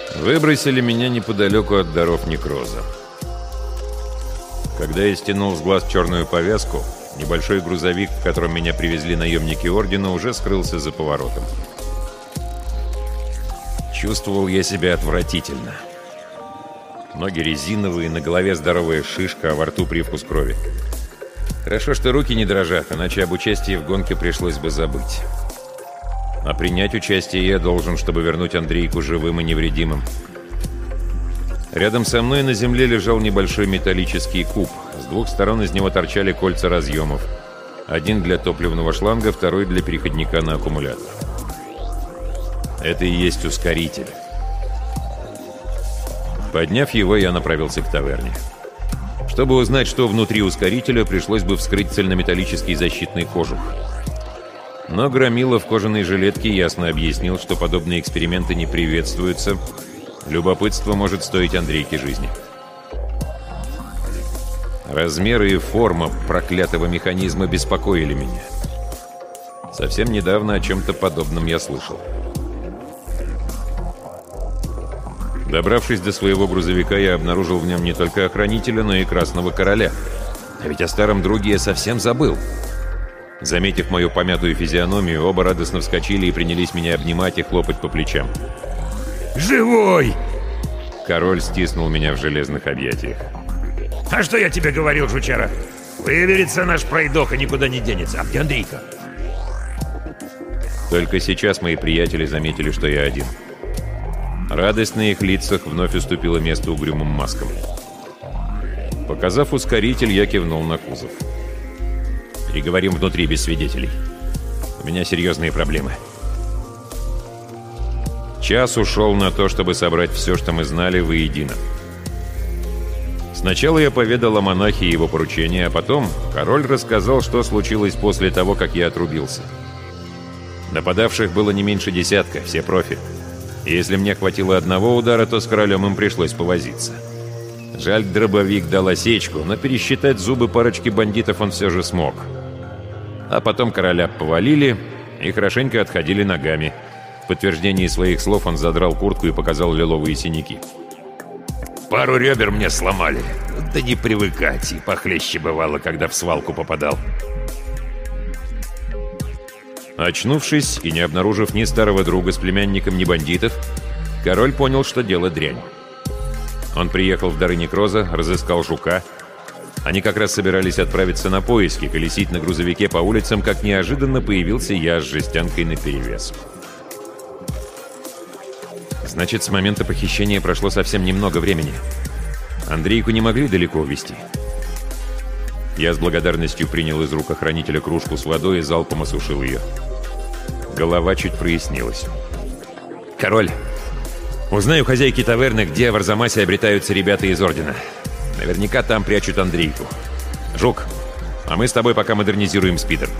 Выбросили меня неподалеку от даров некроза. Когда я стянул с глаз черную повязку, небольшой грузовик, в котором меня привезли наемники Ордена, уже скрылся за поворотом. Чувствовал я себя отвратительно. Ноги резиновые, на голове здоровая шишка, а во рту привкус крови. Хорошо, что руки не дрожат, иначе об участии в гонке пришлось бы забыть. А принять участие я должен, чтобы вернуть Андрейку живым и невредимым. Рядом со мной на земле лежал небольшой металлический куб. С двух сторон из него торчали кольца разъемов. Один для топливного шланга, второй для переходника на аккумулятор. Это и есть ускоритель. Подняв его, я направился к таверне. Чтобы узнать, что внутри ускорителя, пришлось бы вскрыть цельнометаллический защитный кожух. Но Громила в кожаной жилетке ясно объяснил, что подобные эксперименты не приветствуются. Любопытство может стоить Андрейке жизни. Размеры и форма проклятого механизма беспокоили меня. Совсем недавно о чем-то подобном я слышал. Добравшись до своего грузовика, я обнаружил в нем не только охранителя, но и Красного Короля. А ведь о старом друге я совсем забыл. Заметив мою помятую физиономию, оба радостно вскочили и принялись меня обнимать и хлопать по плечам. «Живой!» Король стиснул меня в железных объятиях. «А что я тебе говорил, жучара? Выберется наш пройдоха, никуда не денется. А где Андрейка?» Только сейчас мои приятели заметили, что я один. Радость на их лицах вновь уступила место угрюмым маскам. Показав ускоритель, я кивнул на кузов. «Переговорим внутри без свидетелей. У меня серьезные проблемы». Час ушел на то, чтобы собрать все, что мы знали, воедино. Сначала я поведал о монахе и его поручении, а потом король рассказал, что случилось после того, как я отрубился. Нападавших было не меньше десятка, все профи. И если мне хватило одного удара, то с королем им пришлось повозиться. Жаль, дробовик дал осечку, но пересчитать зубы парочки бандитов он все же смог. А потом короля повалили и хорошенько отходили ногами. В подтверждении своих слов он задрал куртку и показал лиловые синяки. «Пару ребер мне сломали. Да не привыкать, и похлеще бывало, когда в свалку попадал». Очнувшись и не обнаружив ни старого друга с племянником, ни бандитов, король понял, что дело дрянь. Он приехал в дары некроза, разыскал жука. Они как раз собирались отправиться на поиски, колесить на грузовике по улицам, как неожиданно появился я с жестянкой наперевес. Значит, с момента похищения прошло совсем немного времени. Андрейку не могли далеко увезти. Я с благодарностью принял из рук охранителя кружку с водой и залпом осушил ее. Голова чуть прояснилась. «Король, узнай у хозяйки таверны, где в Арзамасе обретаются ребята из Ордена. Наверняка там прячут Андрейку. Жук, а мы с тобой пока модернизируем спидер».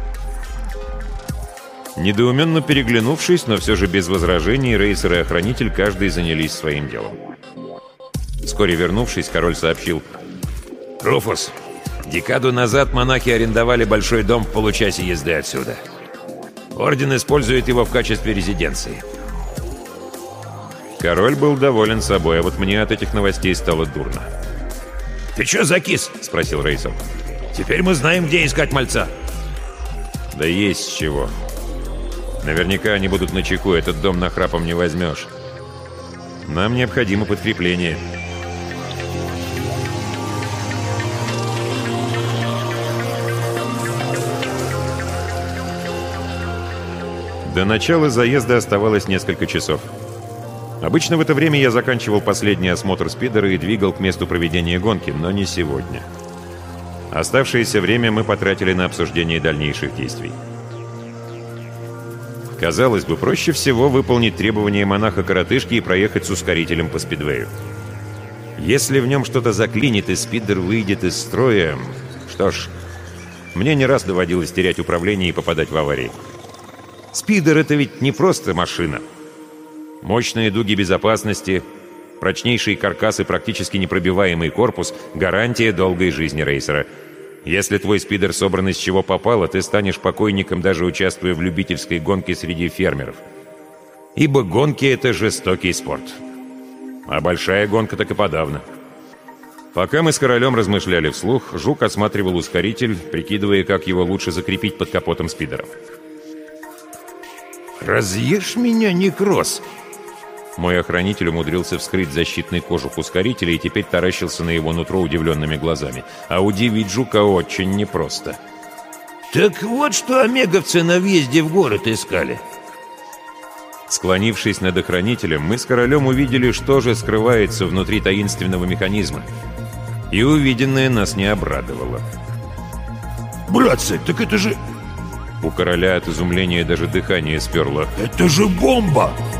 Недоуменно переглянувшись, но все же без возражений, рейсер и охранитель каждый занялись своим делом. Вскоре вернувшись, король сообщил: «Руфус, декаду назад монахи арендовали большой дом в получасе езды отсюда. Орден использует его в качестве резиденции». Король был доволен собой, а вот мне от этих новостей стало дурно. «Ты чё закис?» — спросил рейсер. «Теперь мы знаем, где искать мальца». «Да есть с чего. Наверняка они будут начеку, этот дом нахрапом не возьмешь. Нам необходимо подкрепление». До начала заезда оставалось несколько часов. Обычно в это время я заканчивал последний осмотр спидера и двигал к месту проведения гонки, но не сегодня. Оставшееся время мы потратили на обсуждение дальнейших действий. Казалось бы, проще всего выполнить требования монаха-коротышки и проехать с ускорителем по спидвею. Если в нем что-то заклинит и спидер выйдет из строя... Что ж, мне не раз доводилось терять управление и попадать в аварии. Спидер — это ведь не просто машина. Мощные дуги безопасности, прочнейшие каркасы, практически непробиваемый корпус — гарантия долгой жизни рейсера. Если твой спидер собран из чего попало, ты станешь покойником, даже участвуя в любительской гонке среди фермеров. Ибо гонки — это жестокий спорт. А большая гонка так и подавно. Пока мы с королем размышляли вслух, Жук осматривал ускоритель, прикидывая, как его лучше закрепить под капотом спидеров. «Разъешь меня, Некроз!» Мой охранитель умудрился вскрыть защитный кожух ускорителя и теперь таращился на его нутро удивленными глазами. А удивить Жука очень непросто. «Так вот, что омеговцы на въезде в город искали!» Склонившись над охранителем, мы с королем увидели, что же скрывается внутри таинственного механизма. И увиденное нас не обрадовало. «Братцы, так это же... У короля от изумления даже дыхание сперло. Это же бомба!»